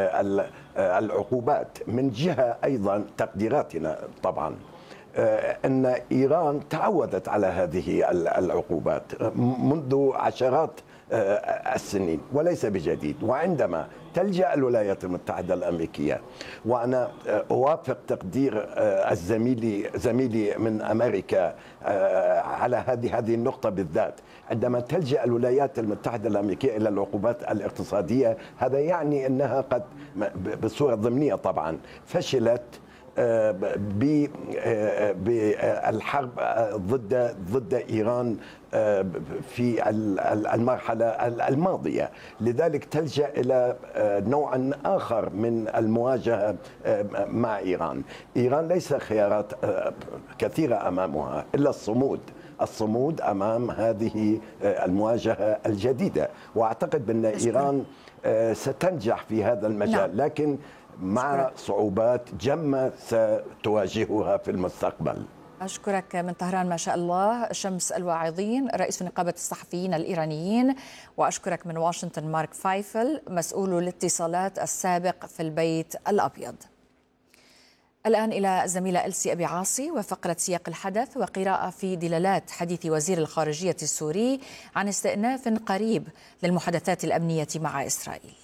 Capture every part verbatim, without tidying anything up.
العقوبات. من جهة أيضا تقديراتنا طبعا أن إيران تعودت على هذه العقوبات منذ عشرات السنين وليس بجديد، وعندما تلجأ الولايات المتحدة الأمريكية، وأنا أوافق تقدير الزميلي زميلي من أمريكا على هذه هذه النقطة بالذات، عندما تلجأ الولايات المتحدة الأمريكية إلى العقوبات الاقتصادية، هذا يعني أنها قد بصورة ضمنية طبعا فشلت بالحرب ضد ضد إيران في المرحلة الماضية. لذلك تلجأ إلى نوع آخر من المواجهة مع إيران. إيران ليس خيارات كثيرة أمامها إلا الصمود الصمود أمام هذه المواجهة الجديدة، وأعتقد بأن إيران ستنجح في هذا المجال، لكن مع صعوبات جمة ستواجهها في المستقبل. أشكرك من طهران ما شاء الله شمس الواعظين رئيس نقابة الصحفيين الإيرانيين، وأشكرك من واشنطن مارك فايفل مسؤول الاتصالات السابق في البيت الأبيض. الآن إلى الزميلة ألسي أبي عاصي وفقرة سياق الحدث وقراءة في دلالات حديث وزير الخارجية السوري عن استئناف قريب للمحادثات الأمنية مع إسرائيل.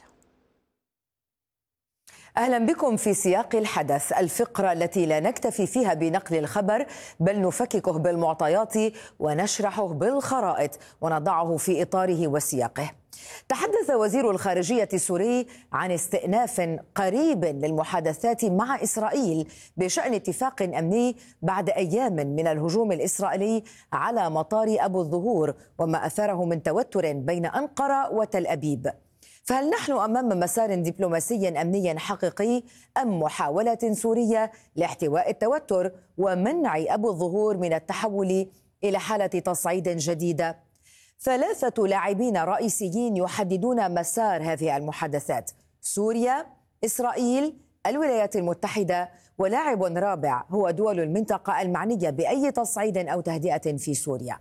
أهلا بكم في سياق الحدث، الفقرة التي لا نكتفي فيها بنقل الخبر بل نفككه بالمعطيات ونشرحه بالخرائط ونضعه في إطاره وسياقه. تحدث وزير الخارجية السوري عن استئناف قريب للمحادثات مع إسرائيل بشأن اتفاق أمني بعد أيام من الهجوم الإسرائيلي على مطار أبو الظهور وما أثاره من توتر بين أنقرة وتل أبيب. فهل نحن أمام مسار دبلوماسي أمني حقيقي أم محاولة سورية لاحتواء التوتر ومنع أبو الظهور من التحول إلى حالة تصعيد جديدة؟ ثلاثة لاعبين رئيسيين يحددون مسار هذه المحادثات: سوريا، إسرائيل، الولايات المتحدة، ولاعب رابع هو دول المنطقة المعنية بأي تصعيد أو تهدئة في سوريا.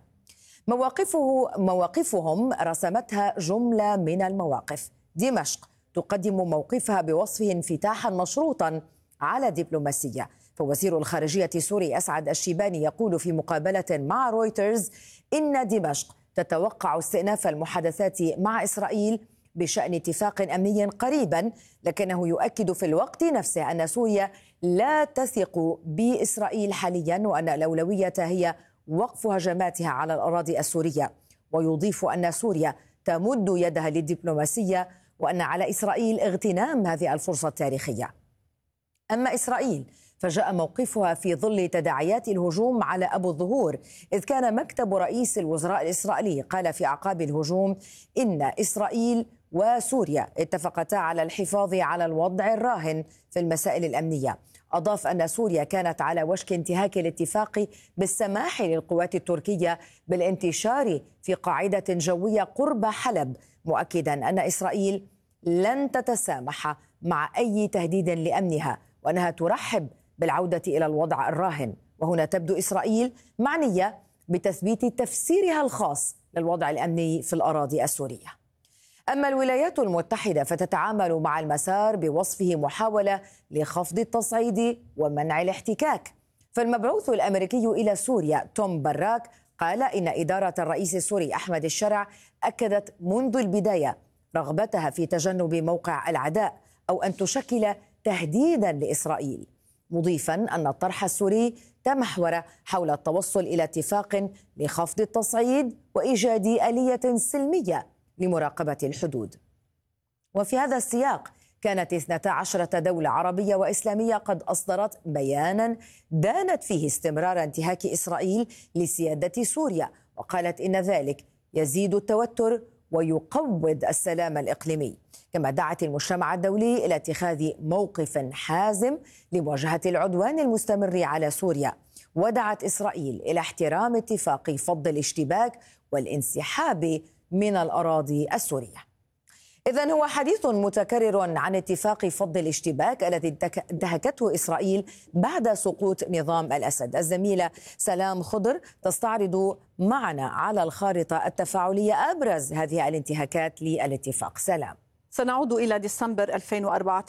مواقفه مواقفهم رسمتها جملة من المواقف. دمشق تقدم موقفها بوصفه انفتاحا مشروطا على دبلوماسية، فوزير الخارجية السوري أسعد الشيباني يقول في مقابلة مع رويترز إن دمشق تتوقع استئناف المحادثات مع إسرائيل بشأن اتفاق أمني قريبا، لكنه يؤكد في الوقت نفسه أن سوريا لا تثق بإسرائيل حاليا وأن الأولوية هي وقف هجماتها على الأراضي السورية، ويضيف أن سوريا تمد يدها للدبلوماسية وأن على إسرائيل اغتنام هذه الفرصة التاريخية. أما إسرائيل فجاء موقفها في ظل تداعيات الهجوم على أبو الظهور، إذ كان مكتب رئيس الوزراء الإسرائيلي قال في أعقاب الهجوم إن إسرائيل وسوريا اتفقتا على الحفاظ على الوضع الراهن في المسائل الأمنية. أضاف أن سوريا كانت على وشك انتهاك الاتفاق بالسماح للقوات التركية بالانتشار في قاعدة جوية قرب حلب، مؤكدا أن إسرائيل لن تتسامح مع أي تهديد لأمنها وأنها ترحب بالعودة إلى الوضع الراهن. وهنا تبدو إسرائيل معنية بتثبيت تفسيرها الخاص للوضع الأمني في الأراضي السورية. أما الولايات المتحدة فتتعامل مع المسار بوصفه محاولة لخفض التصعيد ومنع الاحتكاك. فالمبعوث الأمريكي إلى سوريا توم براك قال إن إدارة الرئيس السوري أحمد الشرع أكدت منذ البداية رغبتها في تجنب موقع العداء أو أن تشكل تهديدا لإسرائيل، مضيفا أن الطرح السوري تمحور حول التوصل إلى اتفاق لخفض التصعيد وإيجاد آلية سلمية لمراقبة الحدود. وفي هذا السياق كانت اثنتا عشرة دولة عربية وإسلامية قد أصدرت بيانا دانت فيه استمرار انتهاك إسرائيل لسيادة سوريا، وقالت إن ذلك يزيد التوتر ويقوض السلام الإقليمي. كما دعت المجتمع الدولي إلى اتخاذ موقف حازم لمواجهة العدوان المستمر على سوريا، ودعت إسرائيل إلى احترام اتفاق فض الاشتباك والانسحاب من الأراضي السورية. إذن هو حديث متكرر عن اتفاق فض الاشتباك الذي انتهكته إسرائيل بعد سقوط نظام الأسد. الزميلة سلام خضر تستعرض معنا على الخارطة التفاعلية أبرز هذه الانتهاكات للاتفاق. سلام. سنعود إلى ديسمبر ألفين وأربعة